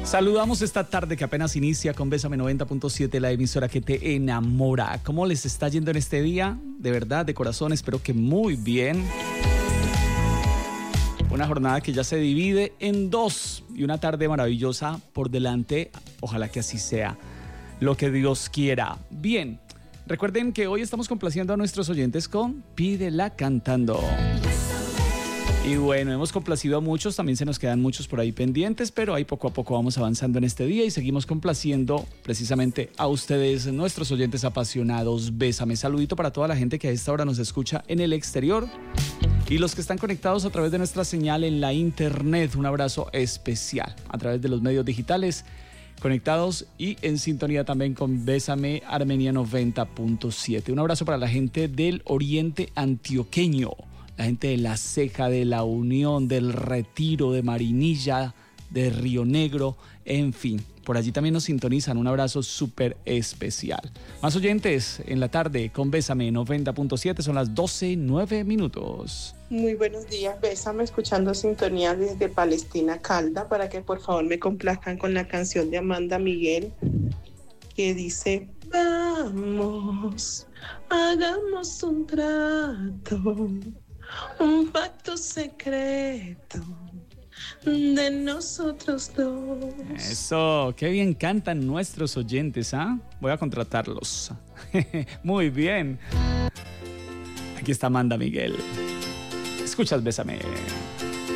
Saludamos esta tarde que apenas inicia con Bésame 90.7, la emisora que te enamora. ¿Cómo les está yendo en este día? De verdad, de corazón, espero que muy bien. Una jornada que ya se divide en dos y una tarde maravillosa por delante. Ojalá que así sea, lo que Dios quiera. Bien, recuerden que hoy estamos complaciendo a nuestros oyentes con Pídela Cantando. Y bueno, hemos complacido a muchos, también se nos quedan muchos por ahí pendientes, pero ahí poco a poco vamos avanzando en este día y seguimos complaciendo precisamente a ustedes, nuestros oyentes apasionados. Bésame, saludito para toda la gente que a esta hora nos escucha en el exterior y los que están conectados a través de nuestra señal en la internet. Un abrazo especial a través de los medios digitales, conectados y en sintonía también con Bésame Armenia 90.7. Un abrazo para la gente del oriente antioqueño, la gente de La Ceja, de La Unión, del Retiro, de Marinilla, de Río Negro, en fin, por allí también nos sintonizan. Un abrazo súper especial. Más oyentes en la tarde con Bésame 90.7, son las 12:09. Muy buenos días, Bésame, escuchando sintonía desde Palestina, Calda, para que por favor me complazcan con la canción de Amanda Miguel, que dice: vamos, hagamos un trato, un pacto secreto de nosotros dos. Eso, qué bien cantan nuestros oyentes, ¿ah? Voy a contratarlos. Muy bien. Aquí está Amanda Miguel. Escuchas Bésame.